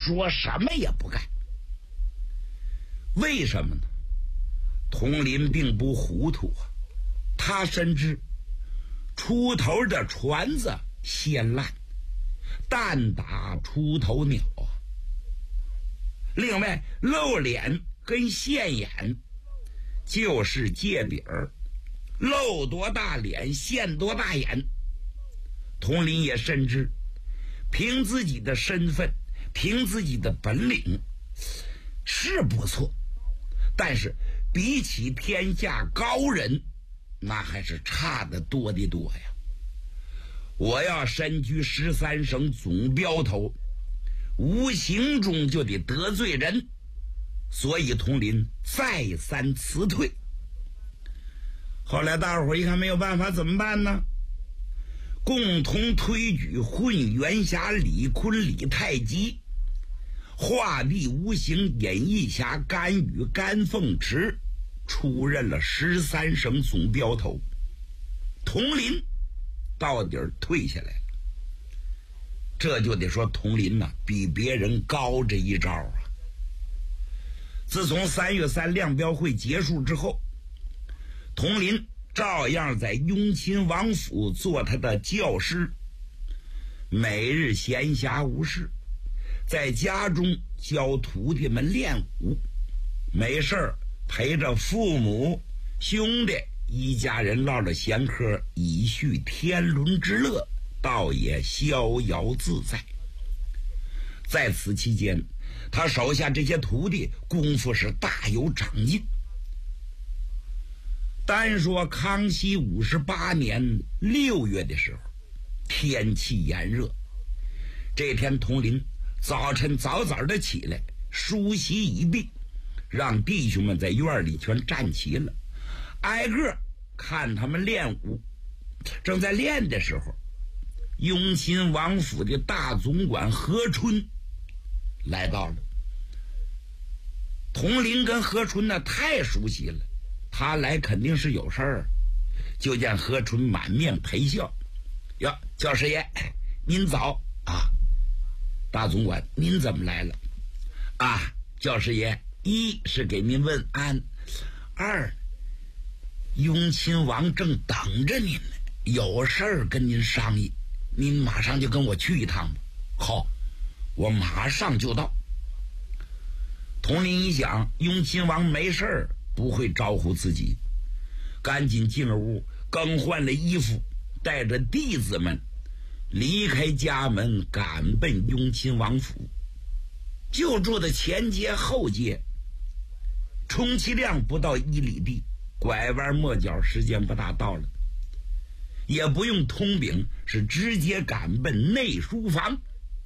说什么也不干。为什么呢？佟林并不糊涂啊，他深知出头的船子先烂，弹打出头鸟啊。另外，露脸跟现眼就是借饼儿，露多大脸现多大眼。佟林也深知，凭自己的身份，凭自己的本领是不错，但是比起天下高人，那还是差得多的多呀。我要身居13省总镖头，无形中就得得罪人，所以佟林再三辞退。后来大伙一看没有办法，怎么办呢？共同推举混元侠李坤、李太极，画地无形演义侠甘宇、甘凤池出任了13省总镖头。佟林到底退下来了，这就得说佟林呐，比别人高这一招啊。自从3月3亮镖会结束之后，佟林照样在雍亲王府做他的教师，每日闲暇无事，在家中教徒弟们练武，没事儿陪着父母兄弟一家人唠唠闲嗑，以叙天伦之乐，倒也逍遥自在。在此期间，他手下这些徒弟功夫是大有长进。单说康熙58年6月的时候，天气炎热，这天佟林早晨早早的起来梳洗一毕，让弟兄们在院里全站齐了，挨个看他们练武。正在练的时候，雍亲王府的大总管何春来到了。佟林跟何春呢太熟悉了，他来肯定是有事儿。就见何春满面陪笑：“哟，教师爷，您早啊！大总管，您怎么来了？啊，教师爷，一是给您问安，二雍亲王正等着您呢，有事儿跟您商议，您马上就跟我去一趟吧。”“好，我马上就到。”佟林一想，雍亲王没事儿不会招呼自己，赶紧进了屋，更换了衣服，带着弟子们离开家门，赶奔雍亲王府。就住的前街后街，充其量不到1里地，拐弯抹角，时间不大到了，也不用通禀，是直接赶奔内书房。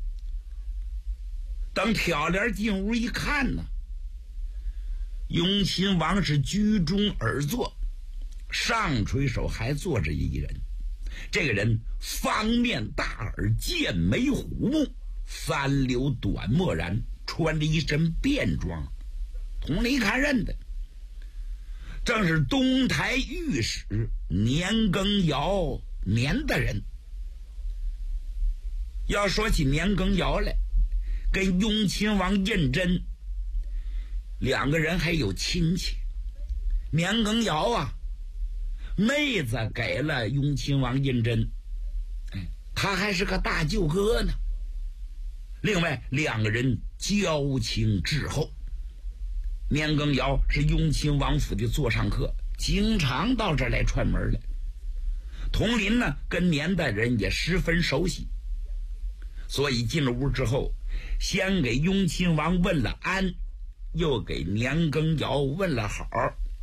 等挑帘进屋一看呢，雍亲王是居中而坐，上垂手还坐着一人。这个人方面大耳，剑眉虎目，三绺短墨髯，穿着一身便装。佟林一看认得，正是东台御史年羹尧年大人。要说起年羹尧来，跟雍亲王胤禛两个人还有亲戚。年羹尧啊，妹子给了雍亲王胤禛，他还是个大舅哥呢。另外两个人交情至厚，年羹尧是雍亲王府的座上客，经常到这儿来串门来。佟林呢跟年代人也十分熟悉，所以进了屋之后，先给雍亲王问了安，又给年羹尧问了好。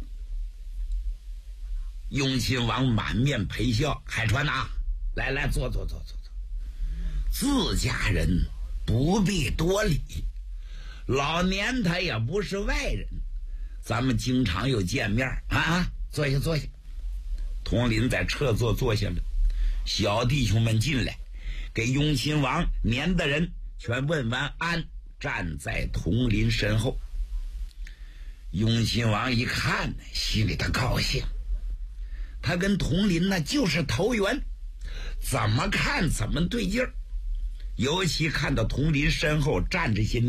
雍亲王满面陪笑：“海川呐，来来，坐。自家人不必多礼，老年他也不是外人，咱们经常有见面啊，坐下。”佟林在侧座坐下了，小弟兄们进来，给雍亲王年的人全问完安，站在佟林身后。雍亲王一看，心里他高兴，他跟佟林呢就是投缘，怎么看怎么对劲儿。尤其看到佟林身后站着些